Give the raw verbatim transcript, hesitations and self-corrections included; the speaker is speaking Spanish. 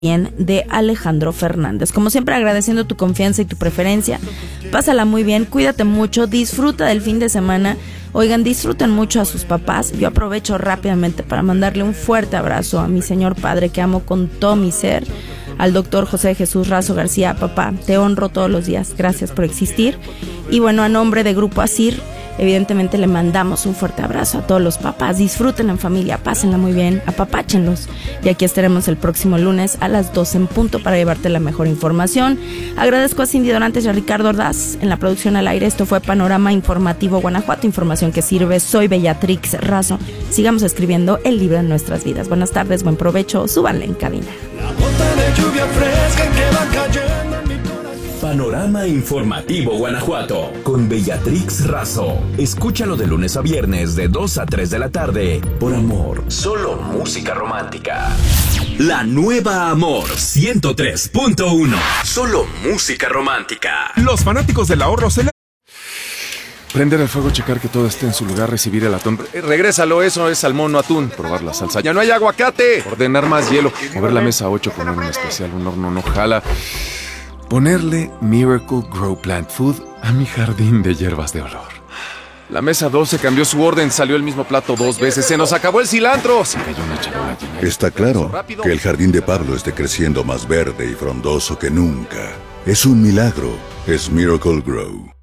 bien de Alejandro Fernández. Como siempre, agradeciendo tu confianza y tu preferencia. Pásala muy bien, cuídate mucho, disfruta del fin de semana. Oigan, disfruten mucho a sus papás. Yo aprovecho rápidamente para mandarle un fuerte abrazo a mi señor padre que amo con todo mi ser, al doctor José Jesús Razo García. Papá, te honro todos los días, gracias por existir. Y bueno, a nombre de Grupo Asir, evidentemente le mandamos un fuerte abrazo a todos los papás. Disfruten en familia, pásenla muy bien, apapáchenlos. Y aquí estaremos el próximo lunes a las doce en punto para llevarte la mejor información. Agradezco a Cindy Dorantes y a Ricardo Ordaz en la producción al aire. Esto fue Panorama Informativo Guanajuato, información que sirve. Soy Bellatrix Razo. Sigamos escribiendo el libro de nuestras vidas. Buenas tardes, buen provecho, súbanle en cabina. La gota de lluvia fresca que va cayendo en mi corazón. Panorama Informativo Guanajuato con Bellatrix Razo. Escúchalo de lunes a viernes de dos a tres de la tarde. Por Amor, solo música romántica. La nueva Amor ciento tres punto uno. Solo música romántica. Los fanáticos del ahorro se le... Prender el fuego, checar que todo esté en su lugar, recibir el atún. Eh, regrésalo, eso es salmón, no atún. Probar la salsa. ¡Ya no hay aguacate! Ordenar más hielo. Mover la mesa a ocho, poner un especial, un horno no jala. Ponerle Miracle Grow Plant Food a mi jardín de hierbas de olor. La mesa doce cambió su orden, salió el mismo plato dos veces. ¡Se nos acabó el cilantro! Se cayó una charola llena. Está claro que el jardín de Pablo esté creciendo más verde y frondoso que nunca. Es un milagro. Es Miracle Grow.